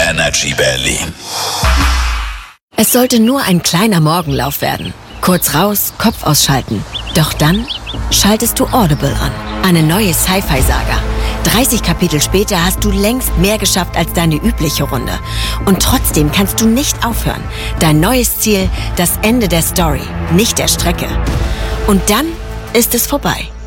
Energy Berlin. Es sollte nur ein kleiner Morgenlauf werden. Kurz raus, Kopf ausschalten. Doch dann schaltest du Audible an. Eine neue Sci-Fi-Saga. 30 Kapitel später hast du längst mehr geschafft als deine übliche Runde. Und trotzdem kannst du nicht aufhören. Dein neues Ziel, das Ende der Story, nicht der Strecke. Und dann ist es vorbei.